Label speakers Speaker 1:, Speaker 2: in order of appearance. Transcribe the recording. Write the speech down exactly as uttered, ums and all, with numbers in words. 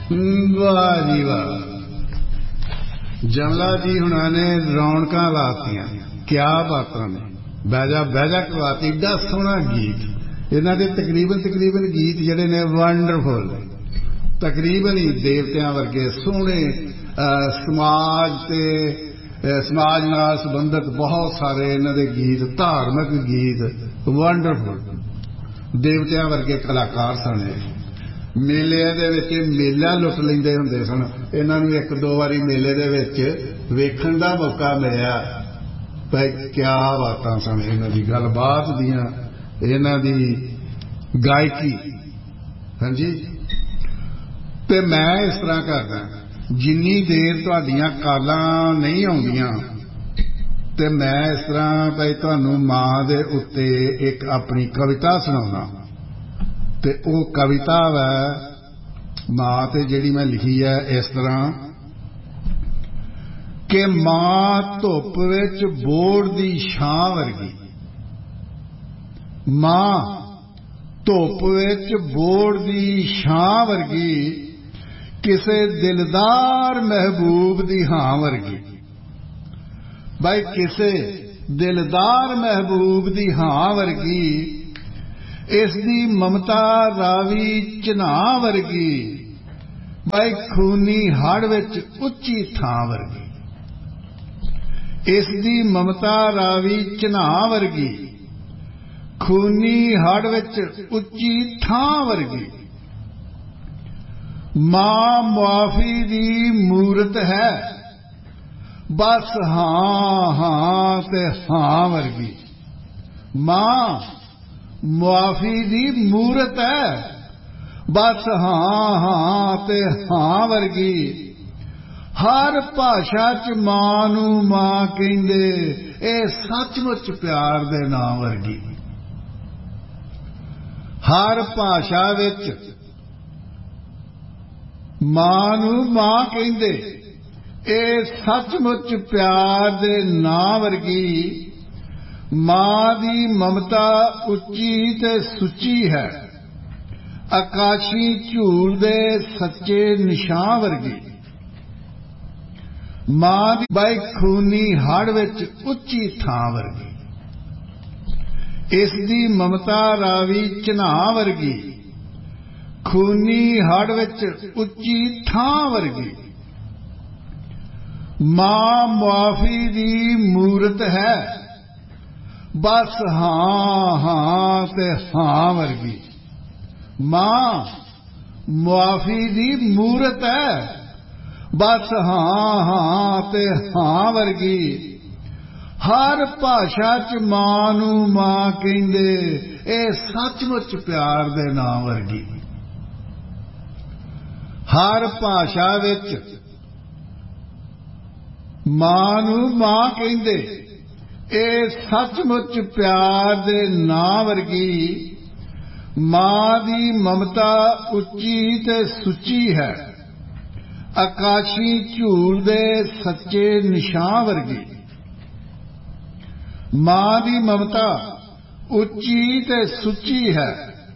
Speaker 1: वाह जी वाह। जमला जी हुणा ने रौनक लातियां, क्या बातां ने। बैजा बैजा करवाती, एडा सोहना गीत। इन्हां दे तकरीबन तकरीबन गीत जिहड़े ने वंडरफुल, तकरीबन ही देवतियां वर्गे सोहने। समाज ते समाज नाल संबंधित बहुत सारे इन्हां दे गीत, धार्मिक गीत वंडरफुल। देवतियां वर्गे कलाकार सन। मेलिਆਂ ਦੇ ਵਿੱਚ ਮੇਲਾ ਲੁੱਟ ਲੈਂਦੇ ਹੁੰਦੇ ਸਨ। ਇਹਨਾਂ ਨੂੰ ਇੱਕ ਦੋ ਵਾਰੀ ਮੇਲੇ ਦੇ ਵਿੱਚ ਵੇਖਣ ਦਾ ਮੌਕਾ ਮਿਲਿਆ। ਭਾਈ ਕਿਆ ਬਾਤਾਂ ਸਨ ਇਹਨਾਂ ਦੀ, ਗੱਲਬਾਤ ਦੀਆਂ, ਇਹਨਾਂ ਦੀ ਗਾਇਕੀ। ਹਾਂਜੀ, ਤੇ ਮੈਂ ਇਸ ਤਰ੍ਹਾਂ ਕਰਦਾ, ਜਿੰਨੀ ਦੇਰ ਤੁਹਾਡੀਆਂ ਕਾਲਾਂ ਨਹੀਂ ਆਉਂਦੀਆਂ ਤੇ ਮੈਂ ਇਸ ਤਰ੍ਹਾਂ ਭਾਈ ਤੁਹਾਨੂੰ ਮਾਂ ਦੇ ਉੱਤੇ ਇੱਕ ਆਪਣੀ ਕਵਿਤਾ ਸੁਣਾਉਣਾ। ਤੇ ਉਹ ਕਵਿਤਾ ਵੈ ਮਾਂ ਤੇ ਜਿਹੜੀ ਮੈਂ ਲਿਖੀ ਹੈ ਇਸ ਤਰ੍ਹਾਂ ਕਿ ਮਾਂ ਧੁੱਪ ਵਿੱਚ ਬੋੜ ਦੀ ਛਾਂ ਵਰਗੀ। ਮਾਂ ਧੁੱਪ ਵਿੱਚ ਬੋੜ ਦੀ ਛਾਂ ਵਰਗੀ, ਕਿਸੇ ਦਿਲਦਾਰ ਮਹਿਬੂਬ ਦੀ ਹਾਂ ਵਰਗੀ। ਬਾਈ ਕਿਸੇ ਦਿਲਦਾਰ ਮਹਿਬੂਬ ਦੀ ਹਾਂ ਵਰਗੀ, ਇਸ ਦੀ ਮਮਤਾ ਰਾਵੀ ਝਨਾਹ ਵਰਗੀ। ਬਾਈ ਖੂਨੀ ਹੜ ਵਿੱਚ ਉੱਚੀ ਥਾਂ ਵਰਗੀ। ਇਸ ਦੀ ਮਮਤਾ ਰਾਵੀ ਝਨਾਹ ਵਰਗੀ, ਖੂਨੀ ਹੜ ਵਿੱਚ ਉੱਚੀ ਥਾਂ ਵਰਗੀ। ਮਾਂ ਮੁਆਫੀ ਦੀ ਮੂਰਤ ਹੈ, ਬਸ ਹਾਂ ਹਾਂ ਤੇ ਹਾਂ ਵਰਗੀ। ਮਾਂ ਮੁਆਫੀ ਦੀ ਮੂਰਤ ਹੈ, ਬਸ ਹਾਂ ਹਾਂ ਤੇ ਹਾਂ ਵਰਗੀ। ਹਰ ਭਾਸ਼ਾ ਚ ਮਾਂ ਨੂੰ ਮਾਂ ਕਹਿੰਦੇ, ਇਹ ਸੱਚਮੁੱਚ ਪਿਆਰ ਦੇ ਨਾਂ ਵਰਗੀ। ਹਰ ਭਾਸ਼ਾ ਵਿੱਚ ਮਾਂ ਨੂੰ ਮਾਂ ਕਹਿੰਦੇ, ਇਹ ਸੱਚਮੁੱਚ ਪਿਆਰ ਦੇ ਨਾਂ ਵਰਗੀ। ਮਾਂ ਦੀ ਮਮਤਾ ਉੱਚੀ ਤੇ ਸੁੱਚੀ ਹੈ, ਆਕਾਸ਼ੀ ਝੂਲ ਦੇ ਸੱਚੇ ਨਿਸ਼ਾਨ ਵਰਗੀ। ਮਾਂ ਦੀ ਬਾਈ ਖੂਨੀ ਹੜ ਵਿੱਚ ਉੱਚੀ ਥਾਂ ਵਰਗੀ। ਇਸ ਦੀ ਮਮਤਾ ਰਾਵੀ ਝਨਾਹ ਵਰਗੀ, ਖੂਨੀ ਹੜ ਵਿੱਚ ਉੱਚੀ ਥਾਂ ਵਰਗੀ। ਮਾਂ ਮੁਆਫੀ ਦੀ ਮੂਰਤ ਹੈ, ਬਸ ਹਾਂ ਹਾਂ ਤੇ ਹਾਂ ਵਰਗੀ। ਮਾਂ ਮੁਆਫੀ ਦੀ ਮੂਰਤ ਹੈ, ਬਸ ਹਾਂ ਹਾਂ ਤੇ ਹਾਂ ਵਰਗੀ। ਹਰ ਭਾਸ਼ਾ ਚ ਮਾਂ ਨੂੰ ਮਾਂ ਕਹਿੰਦੇ, ਇਹ ਸੱਚਮੁੱਚ ਪਿਆਰ ਦੇ ਨਾਂ ਵਰਗੀ। ਹਰ ਭਾਸ਼ਾ ਵਿੱਚ ਮਾਂ ਨੂੰ ਮਾਂ ਕਹਿੰਦੇ, ਇਹ ਸੱਚਮੁੱਚ ਪਿਆਰ ਦੇ ਨਾਂ ਵਰਗੀ। ਮਾਂ ਦੀ ਮਮਤਾ ਉੱਚੀ ਤੇ ਸੁੱਚੀ ਹੈ, ਆਕਾਸ਼ੀ ਝੂਲ ਦੇ ਸੱਚੇ ਨਿਸ਼ਾਨ ਵਰਗੀ। ਮਾਂ ਦੀ ਮਮਤਾ ਉੱਚੀ ਤੇ ਸੁੱਚੀ ਹੈ,